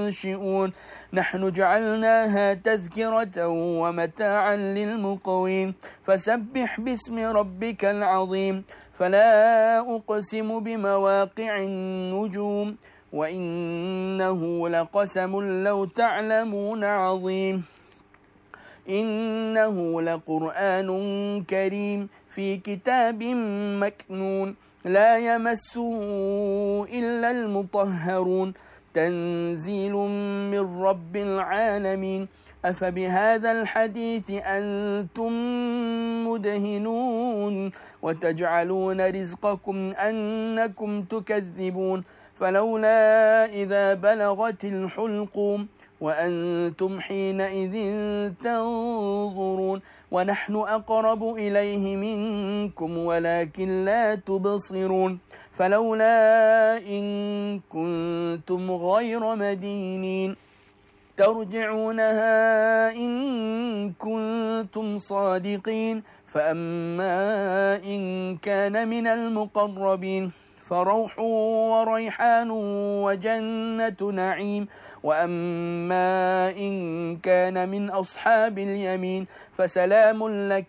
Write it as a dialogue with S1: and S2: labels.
S1: خاشئون نحن جعلناها تذكرة ومتاعا للمقوين فسبح باسم ربك العظيم فلا أقسم بمواقع النجوم وإنه لقسم لو تعلمون عظيم إنه لقرآن كريم في كتاب مكنون لا يمسه إلا المطهرون تنزيل من رب العالمين أفبهذا الحديث أنتم مدهنون وتجعلون رزقكم أنكم تكذبون فلولا إذا بلغت الحلقوم وأنتم حينئذ تنظرون ونحن أقرب إليه منكم ولكن لا تبصرون فلولا إن كنتم غير مدينين ترجعونها إن كنتم صادقين فأما إن كان من المقربين فروح وريحان وجنة نعيم وأما إن كان من أصحاب اليمين فسلام لك